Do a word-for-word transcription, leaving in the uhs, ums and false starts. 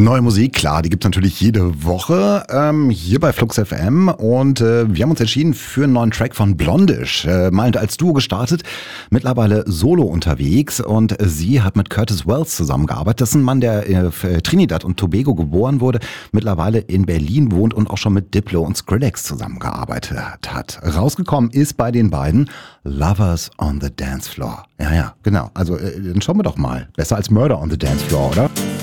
Neue Musik, klar, die gibt's natürlich jede Woche ähm, hier bei Flux F M und äh, wir haben uns entschieden für einen neuen Track von Blondish. Äh, mal als Duo gestartet, mittlerweile solo unterwegs und sie hat mit Curtis Wells zusammengearbeitet. Das ist ein Mann, der äh, für Trinidad und Tobago geboren wurde, mittlerweile in Berlin wohnt und auch schon mit Diplo und Skrillex zusammengearbeitet hat. Rausgekommen ist bei den beiden Lovers on the Dance Floor. Ja, ja, genau. Also äh, dann schauen wir doch mal. Besser als Murder on the Dance Floor, oder?